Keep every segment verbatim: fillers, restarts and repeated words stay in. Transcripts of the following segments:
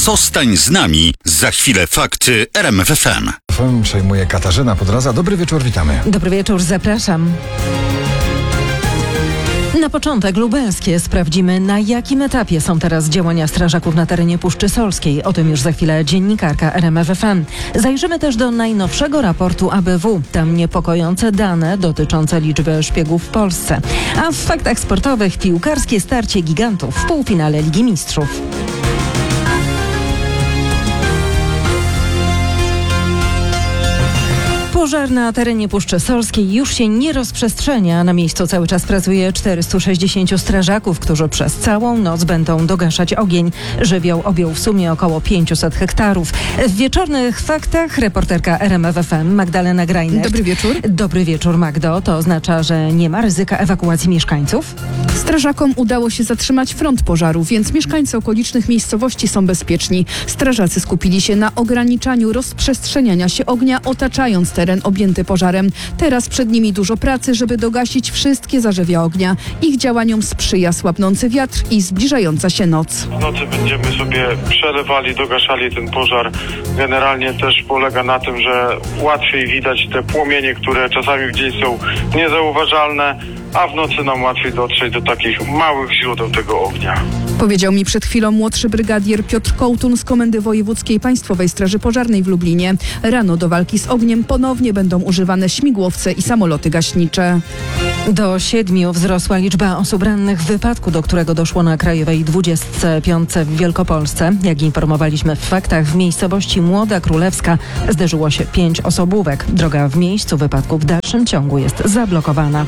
Zostań z nami. Za chwilę fakty R M F F M. Przejmuje Katarzyna Podlaza. Dobry wieczór, witamy. Dobry wieczór, zapraszam. Na początek lubelskie. Sprawdzimy, na jakim etapie są teraz działania strażaków na terenie Puszczy Solskiej. O tym już za chwilę dziennikarka R M F F M. Zajrzymy też do najnowszego raportu A B W. Tam niepokojące dane dotyczące liczby szpiegów w Polsce. A w faktach sportowych piłkarskie starcie gigantów w półfinale Ligi Mistrzów. Pożar na terenie Puszczy Solskiej już się nie rozprzestrzenia. Na miejscu cały czas pracuje czterystu sześćdziesięciu strażaków, którzy przez całą noc będą dogaszać ogień. Żywioł objął w sumie około pięćset hektarów. W wieczornych faktach reporterka R M F F M Magdalena Grajner. Dobry wieczór. Dobry wieczór, Magdo. To oznacza, że nie ma ryzyka ewakuacji mieszkańców? Strażakom udało się zatrzymać front pożaru, więc mieszkańcy okolicznych miejscowości są bezpieczni. Strażacy skupili się na ograniczaniu rozprzestrzeniania się ognia, otaczając teren objęty pożarem. Teraz przed nimi dużo pracy, żeby dogasić wszystkie zarzewia ognia. Ich działaniom sprzyja słabnący wiatr i zbliżająca się noc. W nocy będziemy sobie przelewali, dogaszali ten pożar. Generalnie też polega na tym, że łatwiej widać te płomienie, które czasami w dzień są niezauważalne, a w nocy nam łatwiej dotrzeć do takich małych źródeł tego ognia. Powiedział mi przed chwilą młodszy brygadier Piotr Kołtun z Komendy Wojewódzkiej Państwowej Straży Pożarnej w Lublinie. Rano do walki z ogniem ponownie będą używane śmigłowce i samoloty gaśnicze. Do siedmiu wzrosła liczba osób rannych w wypadku, do którego doszło na Krajowej dwudziestej piątej w Wielkopolsce. Jak informowaliśmy w faktach, w miejscowości Młoda Królewska zderzyło się pięć osobówek. Droga w miejscu wypadku w dalszym ciągu jest zablokowana.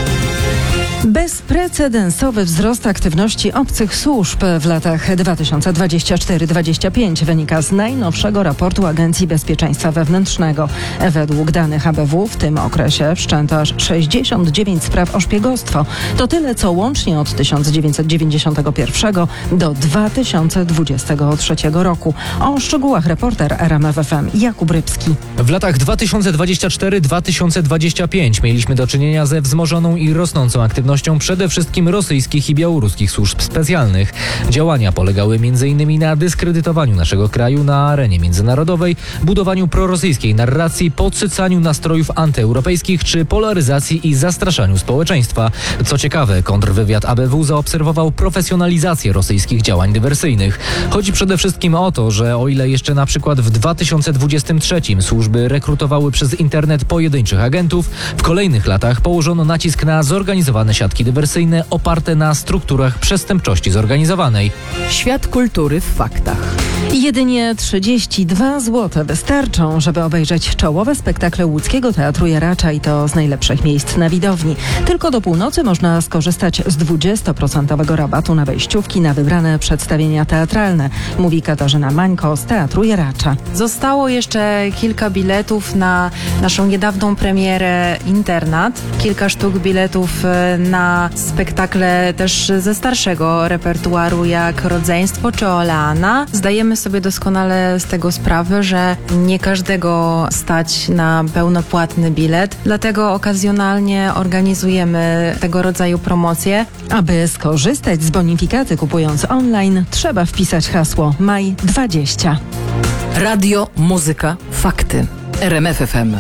Bezprecedensowy wzrost aktywności obcych służb w latach dwa tysiące dwudziestym czwartym do dwudziestego piątego wynika z najnowszego raportu Agencji Bezpieczeństwa Wewnętrznego. Według danych A B W w tym okresie wszczęto aż sześćdziesiąt dziewięć spraw o szpiegostwo. To tyle, co łącznie od tysiąc dziewięćset dziewięćdziesiątego pierwszego do dwa tysiące dwudziestego trzeciego roku. O szczegółach reporter R M F F M Jakub Rybski. W latach dwa tysiące dwudziestym czwartym do dwa tysiące dwudziestego piątego mieliśmy do czynienia ze wzmożoną i rosnącą aktywnością przede wszystkim rosyjskich i białoruskich służb specjalnych. Działania polegały między innymi na dyskredytowaniu naszego kraju na arenie międzynarodowej, budowaniu prorosyjskiej narracji, podsycaniu nastrojów antyeuropejskich czy polaryzacji i zastraszaniu społeczeństwa. Co ciekawe, kontrwywiad A B W zaobserwował profesjonalizację rosyjskich działań dywersyjnych. Chodzi przede wszystkim o to, że o ile jeszcze na przykład w dwa tysiące dwudziestym trzecim służby rekrutowały przez internet pojedynczych agentów, w kolejnych latach położono nacisk na zorganizowane siatki dywersyjne oparte na strukturach przestępczości zorganizowanej. Świat kultury w faktach. Jedynie trzydzieści dwa złote wystarczą, żeby obejrzeć czołowe spektakle łódzkiego Teatru Jaracza i to z najlepszych miejsc na widowni. Tylko do północy można skorzystać z dwudziestoprocentowego rabatu na wejściówki na wybrane przedstawienia teatralne, mówi Katarzyna Mańko z Teatru Jaracza. Zostało jeszcze kilka biletów na naszą niedawną premierę Internat, kilka sztuk biletów na spektakle też ze starszego repertuaru jak Rodzeństwo czy Oleana. Zdajemy sobie doskonale z tego sprawę, że nie każdego stać na pełnopłatny bilet, dlatego okazjonalnie organizujemy tego rodzaju promocje. Aby skorzystać z bonifikaty kupując online, trzeba wpisać hasło maj dwadzieścia. Radio, muzyka, fakty. R M F F M.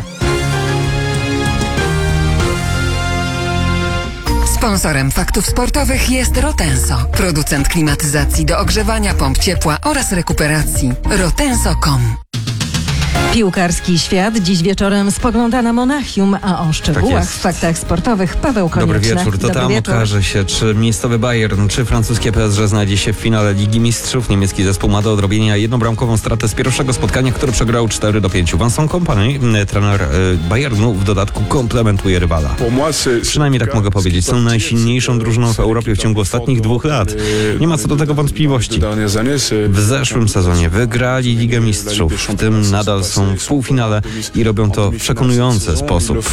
Sponsorem faktów sportowych jest Rotenso, producent klimatyzacji do ogrzewania, pomp ciepła oraz rekuperacji. rotenso kropka com. Piłkarski świat dziś wieczorem spogląda na Monachium, a o szczegółach Tak w faktach sportowych Paweł Konieczny. Dobry wieczór. To Dobry tam wieczór. okaże się, czy miejscowy Bayern, czy francuskie P S G znajdzie się w finale Ligi Mistrzów. Niemiecki zespół ma do odrobienia jednobramkową stratę z pierwszego spotkania, które przegrał cztery do pięciu. Vincent Kompany, trener Bayernu, w dodatku komplementuje rywala. Przynajmniej tak mogę powiedzieć. Są najsilniejszą drużyną w Europie w ciągu ostatnich dwóch lat. Nie ma co do tego wątpliwości. W zeszłym sezonie wygrali Ligę Mistrzów. W tym nadal są są w półfinale i robią to w przekonujący sposób.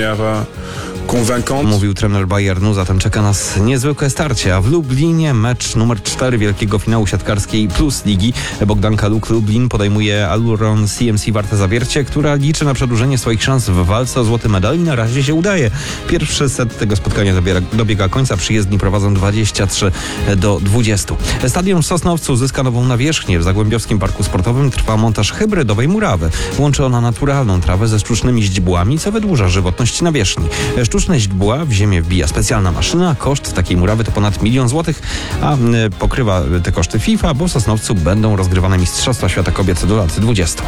Mówił trener Bayernu, zatem czeka nas niezwykłe starcie, a w Lublinie mecz numer cztery wielkiego finału siatkarskiej Plus Ligi. Bogdanka Luk Lublin podejmuje Aluron C M C Warte Zawiercie, która liczy na przedłużenie swoich szans w walce o złoty medal i na razie się udaje. Pierwszy set tego spotkania dobiega, dobiega końca, przyjezdni prowadzą dwadzieścia trzy do dwudziestu. Stadion w Sosnowcu zyska nową nawierzchnię. W Zagłębiowskim Parku Sportowym trwa montaż hybrydowej murawy. Łączy ona naturalną trawę ze sztucznymi źdźbłami, co wydłuża żywotność nawierzchni. Sztuczne źdźbła w ziemię wbija specjalna maszyna. Koszt takiej murawy to ponad milion złotych, a pokrywa te koszty FIFA, bo w Sosnowcu będą rozgrywane Mistrzostwa Świata Kobiet do lat dwudziestu.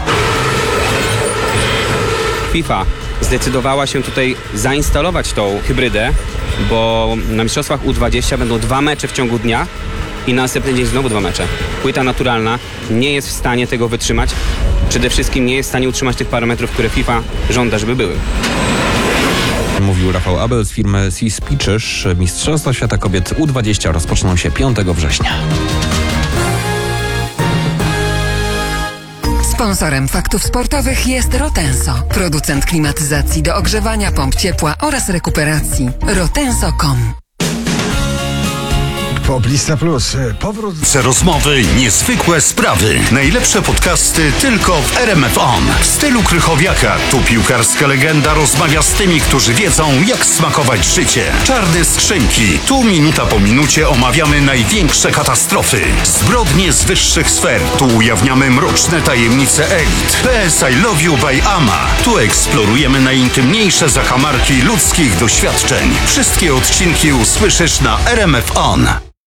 FIFA zdecydowała się tutaj zainstalować tą hybrydę, bo na Mistrzostwach U dwadzieścia będą dwa mecze w ciągu dnia i na następny dzień znowu dwa mecze. Płyta naturalna nie jest w stanie tego wytrzymać. Przede wszystkim nie jest w stanie utrzymać tych parametrów, które FIFA żąda, żeby były. Mówił Rafał Abel z firmy Sea Speeches. Mistrzostwa Świata Kobiet U dwadzieścia rozpoczną się piątego września. Sponsorem Faktów Sportowych jest Rotenso, producent klimatyzacji do ogrzewania, pomp ciepła oraz rekuperacji. rotenso kropka com. Poblista Plus. Powrót... Rozmowy, niezwykłe sprawy. Najlepsze podcasty tylko w R M F On. W stylu Krychowiaka. Tu piłkarska legenda rozmawia z tymi, którzy wiedzą, jak smakować życie. Czarne skrzynki. Tu minuta po minucie omawiamy największe katastrofy. Zbrodnie z wyższych sfer. Tu ujawniamy mroczne tajemnice elit. P S I Love You by Ama. Tu eksplorujemy najintymniejsze zakamarki ludzkich doświadczeń. Wszystkie odcinki usłyszysz na R M F On.